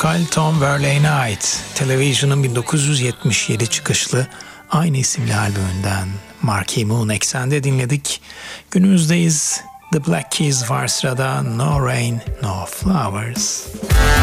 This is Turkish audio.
Carlton Verlaine'e ait Television'ın 1977 çıkışlı aynı isimli albümünden Marquee Moon Eksende dinledik. Günümüzdeyiz. The Black Keys var sırada. No Rain, No Flowers.